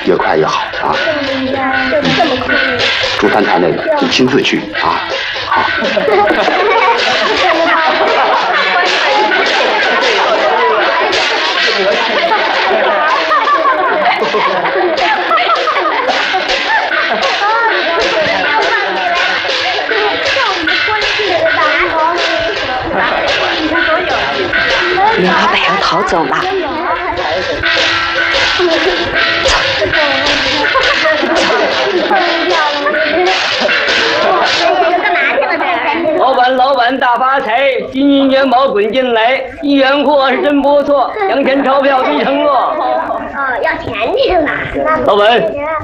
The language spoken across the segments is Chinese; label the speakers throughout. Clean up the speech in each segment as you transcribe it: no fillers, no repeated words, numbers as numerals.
Speaker 1: 越快越好啊！朱三太那个，你亲自去啊！好。
Speaker 2: 林老板要逃走了。
Speaker 3: 老板大发财，金银元宝滚进来，一元货是真不错，2千钞票没承诺。
Speaker 4: 哦，要钱去了。
Speaker 3: 老板，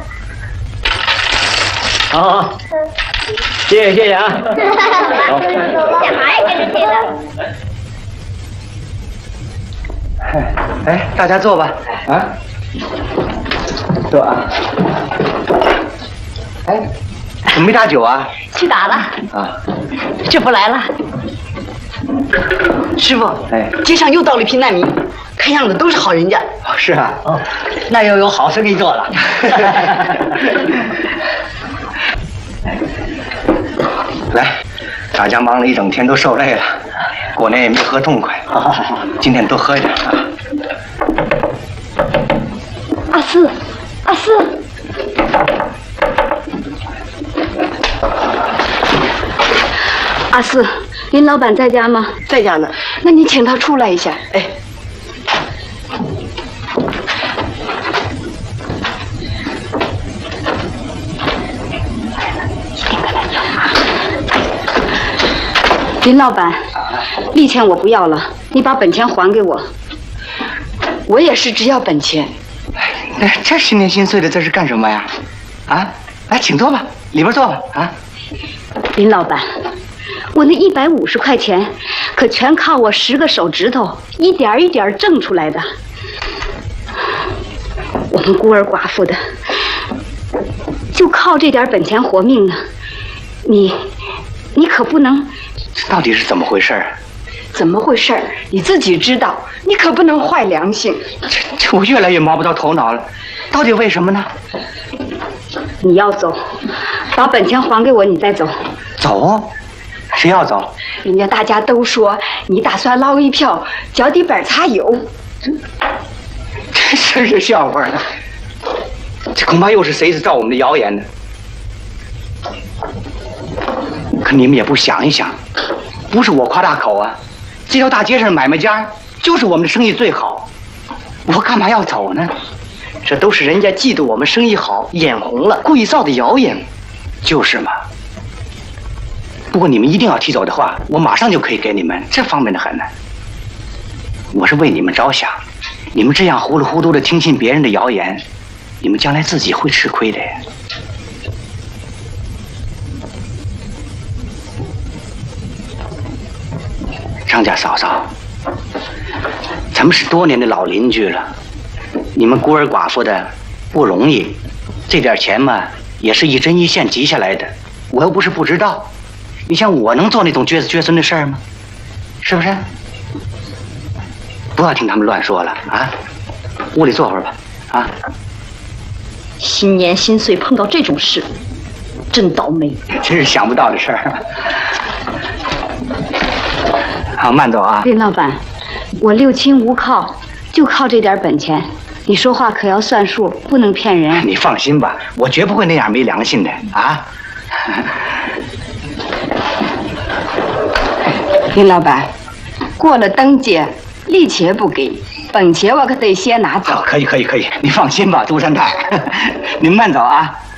Speaker 3: 好，谢谢啊。好，
Speaker 4: 干嘛呀？跟着谁了？
Speaker 5: 哎，大家坐吧。啊，坐啊。哎，怎么没打酒啊？
Speaker 2: 去打了。
Speaker 5: 啊，
Speaker 2: 这不来了。师傅，
Speaker 5: 哎，
Speaker 2: 街上又到了一批难民，看样子都是好人家。
Speaker 5: 是啊。
Speaker 3: 哦，那又有好事给你做了。
Speaker 5: 来，大家忙了一整天都受累了，过年也没喝痛快，今天多喝一点啊。
Speaker 2: 阿四，阿四，阿四，林老板在家吗？
Speaker 6: 在家呢。
Speaker 2: 那你请他出来一下。
Speaker 6: 哎。
Speaker 2: 林老板，利钱我不要了，你把本钱还给我。我也是只要本钱。
Speaker 5: 哎，这新年新岁的，这是干什么呀？啊，来，请坐吧，里边坐吧。啊，
Speaker 2: 林老板，我那150块钱，可全靠我10个手指头一点一点挣出来的。我们孤儿寡妇的，就靠这点本钱活命呢。你可不能。
Speaker 5: 这到底是怎么回事？
Speaker 2: 怎么回事？你自己知道，你可不能坏良心。
Speaker 5: 这我越来越摸不到头脑了，到底为什么呢？
Speaker 2: 你要走，把本钱还给我，你再走。
Speaker 5: 走？谁要走？
Speaker 2: 人家大家都说你打算捞一票，脚底板擦油。
Speaker 5: 这真是笑话呢。这恐怕又是谁造我们的谣言呢？可你们也不想一想，不是我夸大口啊，这条大街上买卖家就是我们的生意最好，我干嘛要走呢？
Speaker 6: 这都是人家嫉妒我们生意好，眼红了，故意造的谣言。
Speaker 5: 就是嘛。不过你们一定要提走的话，我马上就可以给你们，这方便的很呢。我是为你们着想，你们这样糊里糊涂的听信别人的谣言，你们将来自己会吃亏的呀。张家嫂嫂，咱们是多年的老邻居了，你们孤儿寡妇的不容易，这点钱嘛，也是一针一线积下来的，我又不是不知道。你像我能做那种绝子绝孙的事儿吗？是不是？不要听他们乱说了啊！屋里坐会儿吧，啊！
Speaker 2: 新年新岁碰到这种事，真倒霉，
Speaker 5: 真是想不到的事儿。好，慢走啊！
Speaker 2: 林老板，我六亲无靠，就靠这点本钱，你说话可要算数，不能骗人。
Speaker 5: 你放心吧，我绝不会那样没良心的啊！
Speaker 2: 林老板，过了灯节，利钱不给，本钱我可得先拿走。
Speaker 5: 可以，你放心吧，朱三太，您慢走啊。